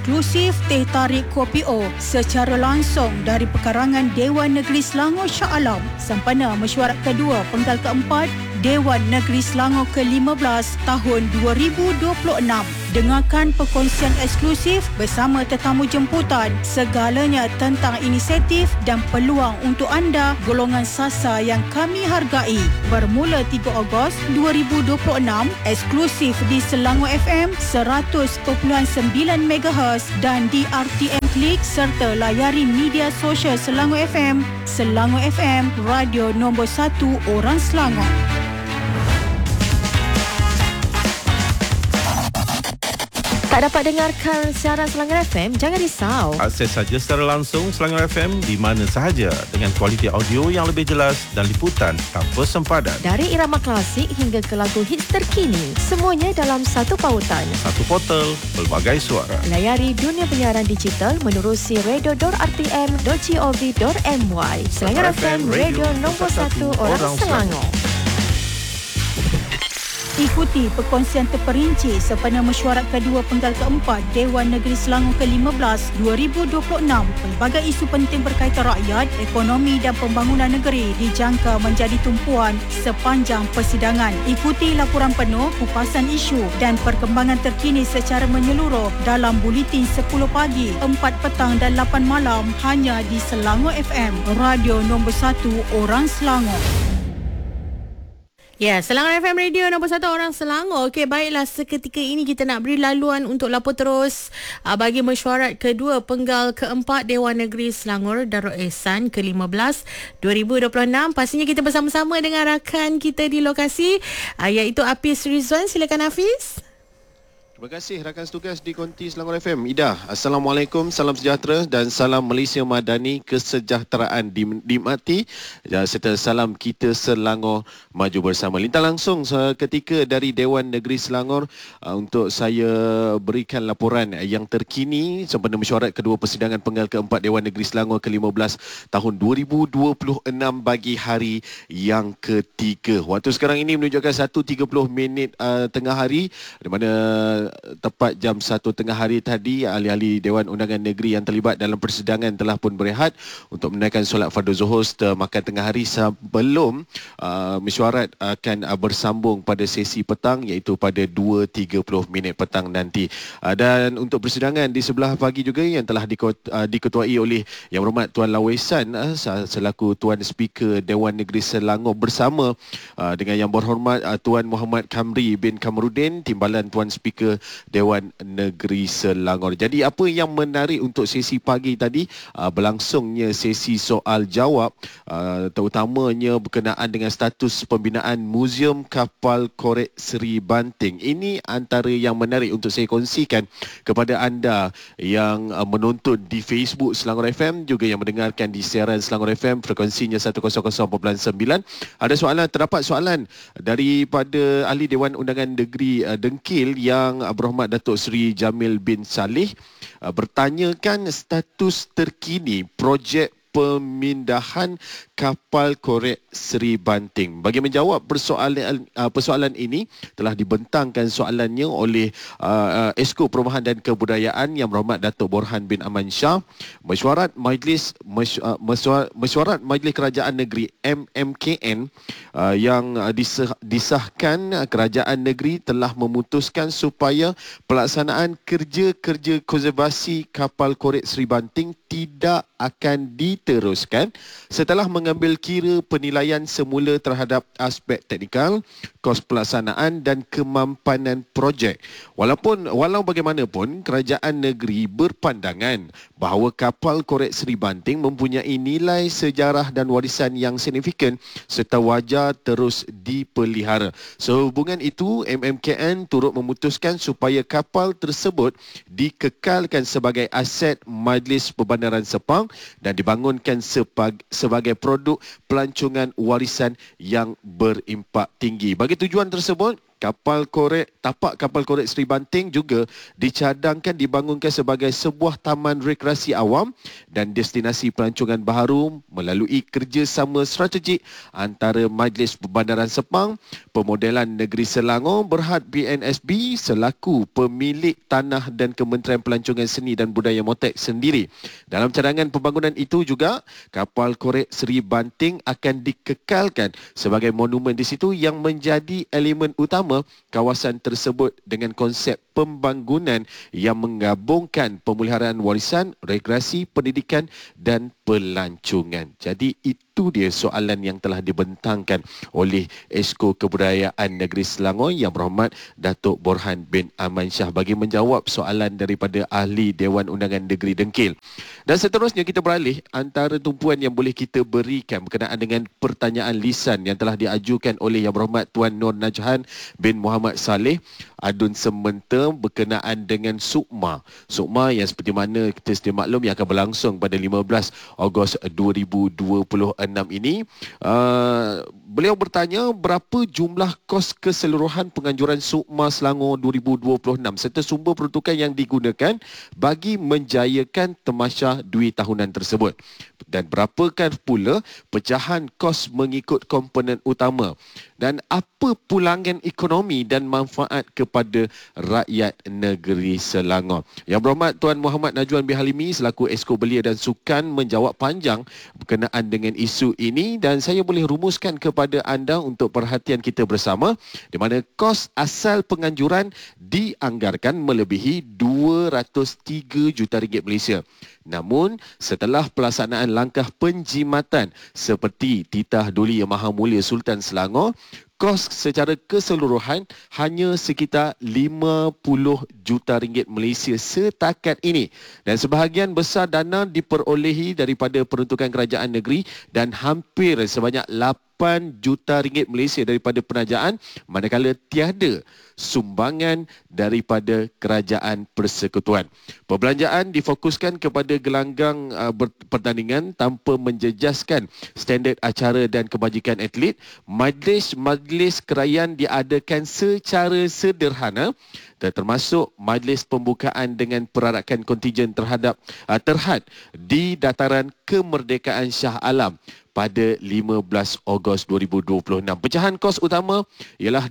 eksklusif teh tarik Kopi O secara langsung dari pekarangan Dewan Negeri Selangor Shah Alam sempena mesyuarat kedua penggal keempat Dewan Negeri Selangor ke-15 tahun 2026. Dengarkan perkongsian eksklusif bersama tetamu jemputan segalanya tentang inisiatif dan peluang untuk anda golongan sasar yang kami hargai. Bermula 3 Ogos 2026, eksklusif di Selangor FM 100.9 MHz dan di RTM Klik serta layari media sosial Selangor FM, Selangor FM, radio nombor 1 orang Selangor. Tak dapat dengarkan siaran Selangor FM? Jangan risau. Akses saja secara langsung Selangor FM di mana sahaja dengan kualiti audio yang lebih jelas dan liputan tanpa sempadan. Dari irama klasik hingga ke lagu hits terkini, semuanya dalam satu pautan. Satu portal, pelbagai suara. Layari dunia penyiaran digital menerusi radio.rtm.gov.my. Selangor FM, radio nombor 1 orang Selangor. Ikuti perkongsian terperinci sempena mesyuarat kedua penggal keempat Dewan Negeri Selangor ke-15 2026. Pelbagai isu penting berkaitan rakyat, ekonomi dan pembangunan negeri dijangka menjadi tumpuan sepanjang persidangan. Ikuti laporan penuh, kupasan isu dan perkembangan terkini secara menyeluruh dalam Buletin 10 pagi, 4 petang dan 8 malam hanya di Selangor FM, radio nombor 1 orang Selangor. Ya, Selangor FM Radio nombor 1 orang Selangor. Okey, baiklah, seketika ini kita nak beri laluan untuk lapor terus bagi mesyuarat kedua penggal keempat Dewan Negeri Selangor Darul Ehsan ke-15 2026. Pastinya kita bersama-sama dengan rakan kita di lokasi iaitu Hafiz Rizwan. Silakan Hafiz. Terima kasih rakan setugas di Konti Selangor FM. Ida, Assalamualaikum, salam sejahtera dan salam Malaysia Madani, kesejahteraan dinikmati serta salam kita Selangor maju bersama. Lintang langsung seketika dari Dewan Negeri Selangor untuk saya berikan laporan yang terkini sempena mesyuarat kedua persidangan penggal keempat Dewan Negeri Selangor ke-15 tahun 2026 bagi hari yang ketiga. Waktu sekarang ini menunjukkan 1.30 tengah hari, di mana tepat jam 1 tengah hari tadi, ahli-ahli Dewan Undangan Negeri yang terlibat dalam persidangan telah pun berehat untuk menunaikan solat fardu zuhur serta makan tengah hari sebelum mesyuarat akan bersambung pada sesi petang iaitu pada 2.30 petang nanti. Dan untuk persidangan di sebelah pagi juga yang telah diketuai oleh Yang Berhormat Tuan Lawesan selaku Tuan Speaker Dewan Negeri Selangor bersama dengan Yang Berhormat Tuan Muhammad Kamri bin Kamruddin, Timbalan Tuan Speaker Dewan Negeri Selangor. Jadi apa yang menarik untuk sesi pagi tadi, berlangsungnya sesi soal jawab, terutamanya berkenaan dengan status pembinaan Muzium Kapal Korek Seri Banting. Ini antara yang menarik untuk saya kongsikan kepada anda yang menonton di Facebook Selangor FM, juga yang mendengarkan di siaran Selangor FM frekuensinya 100.9. Ada soalan, terdapat soalan daripada ahli Dewan Undangan Negeri Dengkil yang Berhormat Datuk Seri Jamil bin Saleh bertanyakan status terkini projek pemindahan kapal korek Seri Banting. Bagi menjawab persoalan ini telah dibentangkan soalannya oleh Esko Perumahan dan Kebudayaan Yang Berhormat Datuk Borhan bin Aman Shah. Mesyuarat Majlis Kerajaan Negeri MMKN yang disahkan kerajaan negeri telah memutuskan supaya pelaksanaan kerja-kerja konservasi kapal korek Seri Banting tidak akan diteruskan setelah mengambil kira penilaian semula terhadap aspek teknikal, kos pelaksanaan dan kemampanan projek. Walau bagaimanapun, kerajaan negeri berpandangan bahawa kapal korek Seri Banting mempunyai nilai sejarah dan warisan yang signifikan serta wajar terus dipelihara. Sehubungan itu, MMKN turut memutuskan supaya kapal tersebut dikekalkan sebagai aset Majlis Perbandaran Sepang dan dibangunkan sebagai produk pelancongan warisan yang berimpak tinggi. Bagi tujuan tersebut, tapak kapal korek Seri Banting juga dicadangkan dibangunkan sebagai sebuah taman rekreasi awam dan destinasi pelancongan baharu melalui kerjasama strategik antara Majlis Perbandaran Sepang, Pemodelan Negeri Selangor berhad BNSB selaku pemilik tanah dan Kementerian Pelancongan Seni dan Budaya Motek sendiri. Dalam cadangan pembangunan itu juga, kapal korek Seri Banting akan dikekalkan sebagai monumen di situ yang menjadi elemen utama kawasan tersebut dengan konsep pembangunan yang menggabungkan pemeliharaan warisan, rekreasi, pendidikan dan pelancongan. Jadi itu dia soalan yang telah dibentangkan oleh Esko Kebudayaan Negeri Selangor Yang Berhormat Datuk Borhan bin Aman Shah bagi menjawab soalan daripada ahli Dewan Undangan Negeri Dengkil. Dan seterusnya kita beralih antara tumpuan yang boleh kita berikan berkenaan dengan pertanyaan lisan yang telah diajukan oleh Yang Berhormat Tuan Nur Najhan bin Muhammad Saleh adun sementa berkenaan dengan SUKMA. SUKMA yang seperti mana kita sedia maklum yang akan berlangsung pada 15 Ogos 2026 ini. Beliau bertanya berapa jumlah kos keseluruhan penganjuran SUKMA Selangor 2026 serta sumber peruntukan yang digunakan bagi menjayakan tamasya dui tahunan tersebut. Dan berapakah pula pecahan kos mengikut komponen utama dan apa pulangan ekonomi dan manfaat kepada rakyat negeri Selangor. Yang Berhormat Tuan Muhammad Najwan bin Halimi selaku Esko Belia dan Sukan menjawab panjang berkenaan dengan isu ini dan saya boleh rumuskan kepada anda untuk perhatian kita bersama di mana kos asal penganjuran dianggarkan melebihi 203 juta ringgit Malaysia. Namun, setelah pelaksanaan langkah penjimatan seperti titah Duli Yang Maha Mulia Sultan Selangor, kos secara keseluruhan hanya sekitar 50 juta ringgit Malaysia setakat ini. Dan sebahagian besar dana diperolehi daripada peruntukan kerajaan negeri dan hampir sebanyak 8 juta ringgit Malaysia daripada penajaan manakala tiada sumbangan daripada kerajaan persekutuan. Perbelanjaan difokuskan kepada gelanggang pertandingan tanpa menjejaskan standard acara dan kebajikan atlet. Majlis kerajaan diadakan secara sederhana termasuk majlis pembukaan dengan perarakan kontingen terhad di dataran kemerdekaan Shah Alam pada 15 Ogos 2026. Pecahan kos utama ialah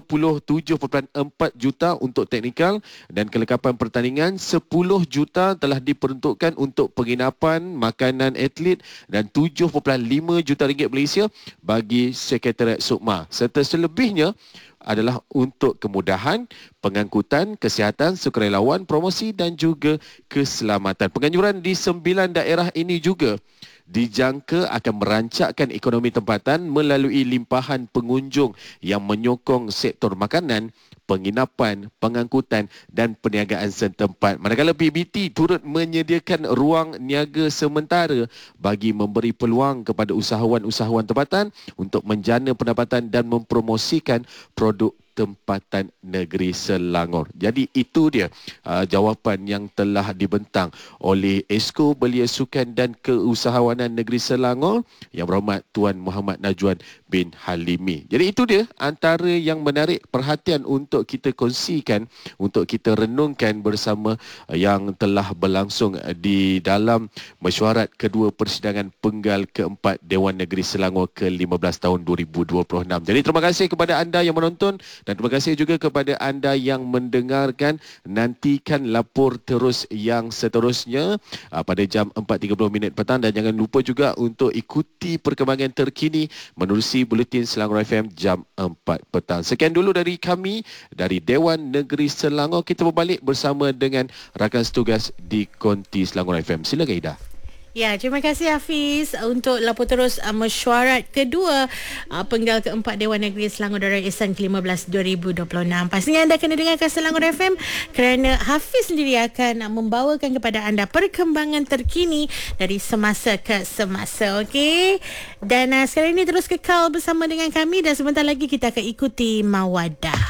27.4 juta untuk teknikal dan kelengkapan pertandingan, 10 juta telah diperuntukkan untuk penginapan, makanan atlet dan 7.5 juta ringgit Malaysia bagi Sekretariat SUKMA. Serta selebihnya adalah untuk kemudahan, pengangkutan, kesihatan, sukarelawan, promosi dan juga keselamatan. Penganjuran di 9 daerah ini juga dijangka akan merancakkan ekonomi tempatan melalui limpahan pengunjung yang menyokong sektor makanan, penginapan, pengangkutan dan perniagaan setempat. Manakala PBT turut menyediakan ruang niaga sementara bagi memberi peluang kepada usahawan-usahawan tempatan untuk menjana pendapatan dan mempromosikan produk tempatan negeri Selangor. Jadi itu dia jawapan yang telah dibentang oleh Esko Belia Sukan dan Keusahawanan Negeri Selangor Yang Berhormat Tuan Muhammad Najwan bin Halimi. Jadi itu dia antara yang menarik perhatian untuk kita kongsikan, untuk kita renungkan bersama yang telah berlangsung di dalam mesyuarat kedua persidangan penggal keempat Dewan Negeri Selangor ke-15 tahun 2026. Jadi terima kasih kepada anda yang menonton dan terima kasih juga kepada anda yang mendengarkan. Nantikan lapor terus yang seterusnya pada jam 4.30 petang dan jangan lupa juga untuk ikuti perkembangan terkini menerusi Buletin Selangor FM jam 4 petang. Sekian dulu dari kami dari Dewan Negeri Selangor. Kita berbalik bersama dengan rakan setugas di Konti Selangor FM. Silakan Ida. Ya, terima kasih Hafiz untuk lapor terus mesyuarat kedua penggal keempat Dewan Negeri Selangor Darul Ihsan ke-15 2026. Pastinya anda kena dengarkan Selangor FM kerana Hafiz sendiri akan membawakan kepada anda perkembangan terkini dari semasa ke semasa. Okey. Dan sekarang ini terus kekal bersama dengan kami dan sebentar lagi kita akan ikuti Mawadah.